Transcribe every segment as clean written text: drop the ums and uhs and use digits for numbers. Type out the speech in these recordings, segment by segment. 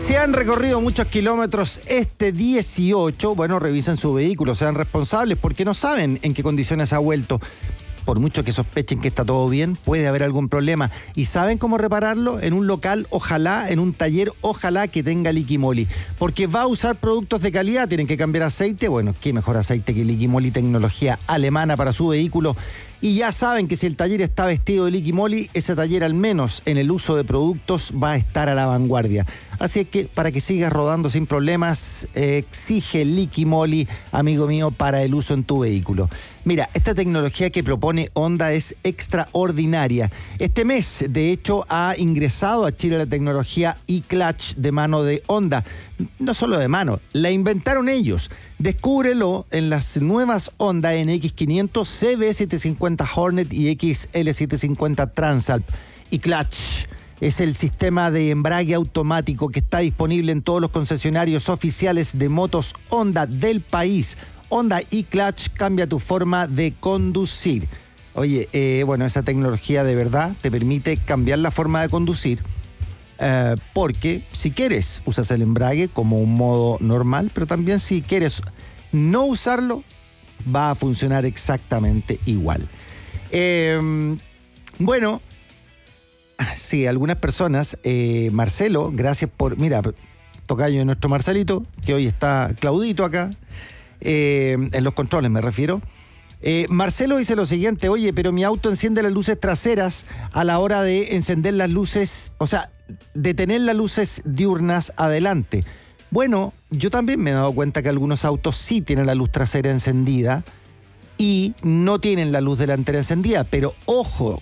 Si han recorrido muchos kilómetros este 18, bueno, revisen su vehículo, sean responsables porque no saben en qué condiciones ha vuelto. Por mucho que sospechen que está todo bien, puede haber algún problema. ¿Y saben cómo repararlo? En un local, ojalá, en un taller, ojalá que tenga Liquimoli. Porque va a usar productos de calidad, tienen que cambiar aceite. Bueno, qué mejor aceite que Liquimoli, tecnología alemana para su vehículo. Y ya saben que si el taller está vestido de Liquimoli, ese taller al menos en el uso de productos va a estar a la vanguardia. Así que para que sigas rodando sin problemas, exige Liquimoli, amigo mío, para el uso en tu vehículo. Mira, esta tecnología que propone Honda es extraordinaria. Este mes, de hecho, ha ingresado a Chile la tecnología eClutch de mano de Honda. No solo de mano, la inventaron ellos. Descúbrelo en las nuevas Honda NX500, CB750 Hornet y XL750 Transalp. eClutch es el sistema de embrague automático que está disponible en todos los concesionarios oficiales de motos Honda del país. Honda eClutch cambia tu forma de conducir. Oye, bueno, esa tecnología de verdad te permite cambiar la forma de conducir. Porque si quieres usas el embrague como un modo normal, pero también si quieres no usarlo va a funcionar exactamente igual. Bueno, sí, algunas personas, Marcelo, gracias por, mira, tocayo de nuestro Marcelito, que hoy está Claudito acá, en los controles me refiero. Marcelo dice lo siguiente: oye, pero mi auto enciende las luces traseras a la hora de encender las luces, o sea, de tener las luces diurnas adelante. Bueno, yo también me he dado cuenta que algunos autos sí tienen la luz trasera encendida y no tienen la luz delantera encendida, pero ojo,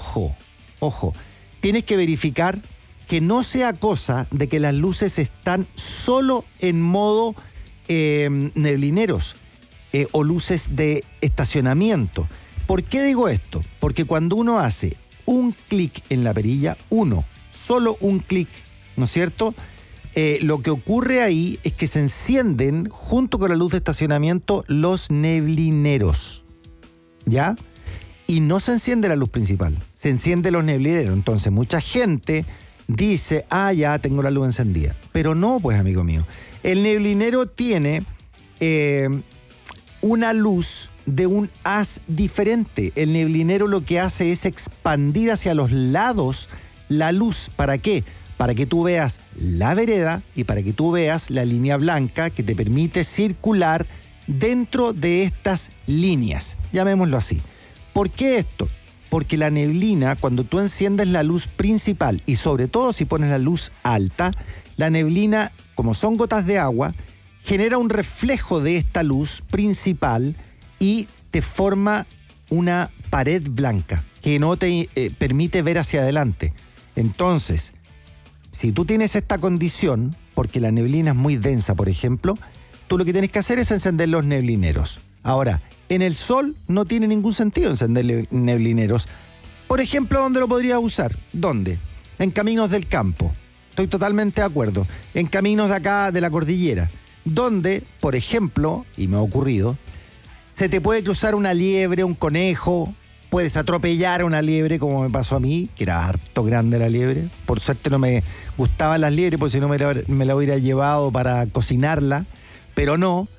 tienes que verificar que no sea cosa de que las luces están solo en modo neblineros. O luces de estacionamiento. ¿Por qué digo esto? Porque cuando uno hace un clic en la perilla, solo un clic, ¿no es cierto? Lo que ocurre ahí es que se encienden junto con la luz de estacionamiento los neblineros, ¿ya? Y no se enciende la luz principal, se encienden los neblineros. Entonces mucha gente dice, ya tengo la luz encendida. Pero no, pues, amigo mío. El neblinero tiene una luz de un haz diferente. El neblinero lo que hace es expandir hacia los lados la luz. ¿Para qué? Para que tú veas la vereda y para que tú veas la línea blanca que te permite circular dentro de estas líneas. Llamémoslo así. ¿Por qué esto? Porque la neblina, cuando tú enciendes la luz principal y sobre todo si pones la luz alta, la neblina, como son gotas de agua, genera un reflejo de esta luz principal y te forma una pared blanca que no te permite ver hacia adelante. Entonces, si tú tienes esta condición, porque la neblina es muy densa, por ejemplo, tú lo que tienes que hacer es encender los neblineros. Ahora, en el sol no tiene ningún sentido encender neblineros. Por ejemplo, ¿dónde lo podrías usar? ¿Dónde? En caminos del campo. Estoy totalmente de acuerdo. En caminos de acá, de la cordillera. Donde, por ejemplo, y me ha ocurrido, se te puede cruzar una liebre, un conejo, puedes atropellar a una liebre, como me pasó a mí, que era harto grande la liebre. Por suerte no me gustaban las liebres, porque si no me la hubiera llevado para cocinarla, pero no.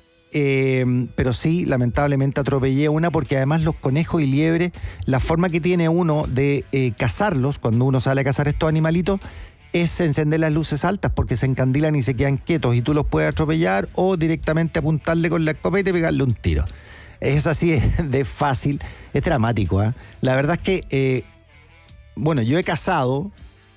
Pero sí, lamentablemente atropellé una, porque además los conejos y liebres, la forma que tiene uno de cazarlos, cuando uno sale a cazar estos animalitos, es encender las luces altas porque se encandilan y se quedan quietos y tú los puedes atropellar o directamente apuntarle con la escopeta y pegarle un tiro. Es así de fácil, es dramático, ¿eh? La verdad es que, bueno, yo he cazado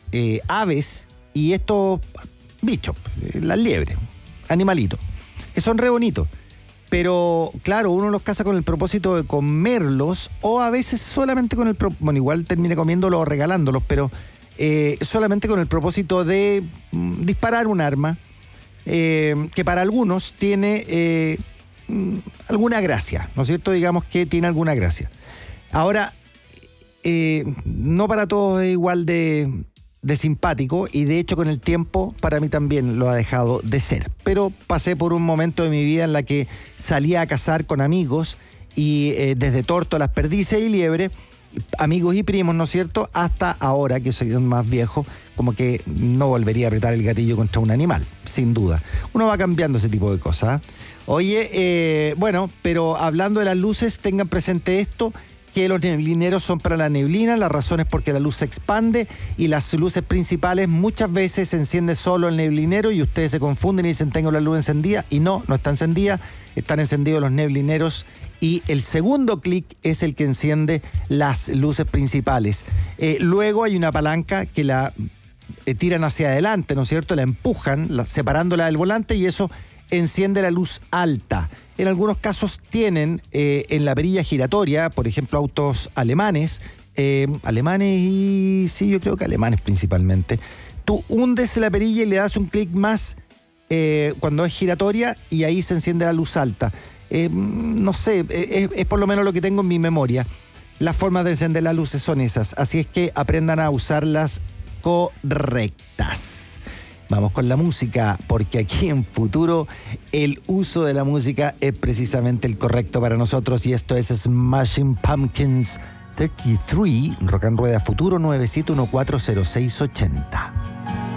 aves y estos bichos, las liebres, animalitos, que son re bonitos. Pero, claro, uno los caza con el propósito de comerlos o a veces solamente con el propósito, bueno, igual termina comiéndolos o regalándolos, pero solamente con el propósito de disparar un arma que para algunos tiene alguna gracia, ¿no es cierto? Digamos que tiene alguna gracia. Ahora, no para todos es igual de simpático y de hecho con el tiempo para mí también lo ha dejado de ser. Pero pasé por un momento de mi vida en la que salía a cazar con amigos y desde tórtolas, perdices y liebre. amigos y primos, ¿no es cierto? Hasta ahora, que soy más viejo, como que no volvería a apretar el gatillo contra un animal, sin duda. Uno va cambiando ese tipo de cosas. Oye, bueno, pero hablando de las luces, tengan presente esto, que los neblineros son para la neblina. La razón es porque la luz se expande y las luces principales muchas veces se enciende solo el neblinero y ustedes se confunden y dicen tengo la luz encendida, y no está encendida, están encendidos los neblineros y el segundo clic es el que enciende las luces principales. Luego hay una palanca que la tiran hacia adelante, ¿no es cierto? La empujan, separándola del volante, y eso enciende la luz alta. En algunos casos tienen en la perilla giratoria, por ejemplo, autos alemanes, y sí, yo creo que alemanes principalmente. Tú hundes la perilla y le das un clic más cuando es giratoria y ahí se enciende la luz alta. No sé, es por lo menos lo que tengo en mi memoria. Las formas de encender las luces son esas, así es que aprendan a usarlas correctas. Vamos con la música, porque aquí en Futuro el uso de la música es precisamente el correcto para nosotros, y esto es Smashing Pumpkins 33, Rock and Rueda Futuro 97140680.